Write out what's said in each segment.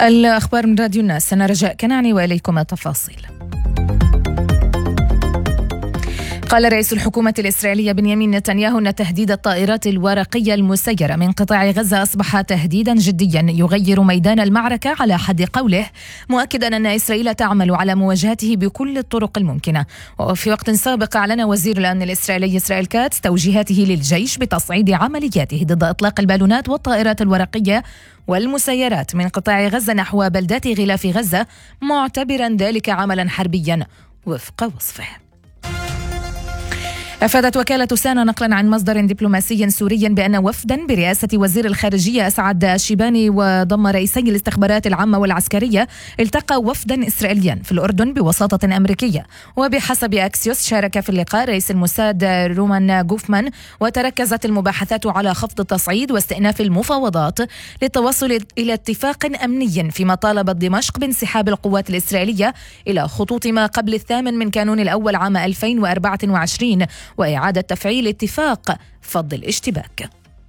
الأخبار من راديو الناس، أنا رجاء كنعني وإليكم التفاصيل. قال رئيس الحكومة الإسرائيلية بنيامين نتنياهو أن تهديد الطائرات الورقية المسيرة من قطاع غزة أصبح تهديدا جديا يغير ميدان المعركة على حد قوله، مؤكدا أن إسرائيل تعمل على مواجهته بكل الطرق الممكنة. وفي وقت سابق أعلن وزير الأمن الإسرائيلي إسرائيل كاتس توجيهاته للجيش بتصعيد عملياته ضد إطلاق البالونات والطائرات الورقية والمسيرات من قطاع غزة نحو بلدات غلاف غزة، معتبرا ذلك عملا حربيا وفق وصفه. أفادت وكالة سانا نقلا عن مصدر دبلوماسي سوري بأن وفدا برئاسة وزير الخارجية أسعد الشيباني وضم رئيسي الاستخبارات العامة والعسكرية التقى وفدا إسرائيليا في الأردن بوساطة أمريكية. وبحسب أكسيوس شارك في اللقاء رئيس الموساد رومان غوفمان، وتركزت المباحثات على خفض التصعيد واستئناف المفاوضات للتوصل إلى اتفاق أمني، فيما طالبت دمشق بانسحاب القوات الإسرائيلية إلى خطوط ما قبل 8 من كانون الأول عام 2024 وإعادة تفعيل اتفاق فض الاشتباك.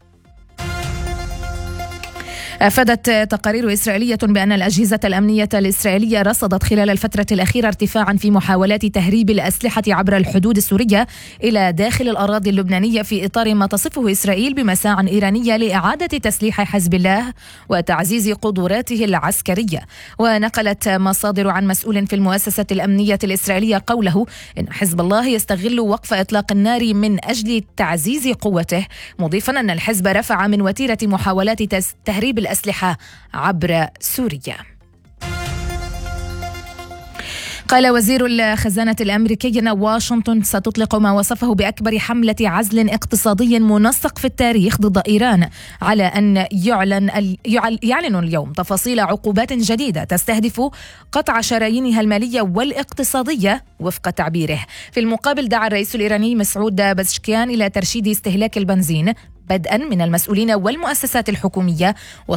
أفادت تقارير إسرائيلية بأن الأجهزة الأمنية الإسرائيلية رصدت خلال الفترة الأخيرة ارتفاعا في محاولات تهريب الأسلحة عبر الحدود السورية إلى داخل الأراضي اللبنانية، في إطار ما تصفه إسرائيل بمساعٍ إيرانية لإعادة تسليح حزب الله وتعزيز قدراته العسكرية. ونقلت مصادر عن مسؤول في المؤسسة الأمنية الإسرائيلية قوله إن حزب الله يستغل وقف إطلاق النار من أجل تعزيز قوته، مضيفا أن الحزب رفع من وتيرة محاولات تهريب الأسلحة عبر سوريا. قال وزير الخزانة الأمريكي أن واشنطن ستطلق ما وصفه بأكبر حملة عزل اقتصادي منسق في التاريخ ضد إيران، على أن يعلن اليوم تفاصيل عقوبات جديدة تستهدف قطع شرايينها المالية والاقتصادية وفق تعبيره. في المقابل دعا الرئيس الإيراني مسعود بزشكيان إلى ترشيد استهلاك البنزين بدءا من المسؤولين والمؤسسات الحكومية